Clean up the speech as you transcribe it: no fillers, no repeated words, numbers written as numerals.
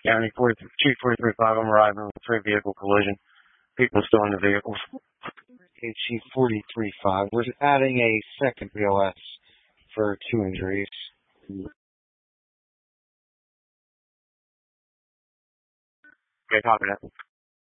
County 43, Chief 435, I'm arriving with 3 vehicle collision. People still in the vehicles. Okay, Chief 43-5. We're adding a second BOS for 2 injuries. Okay, copy that.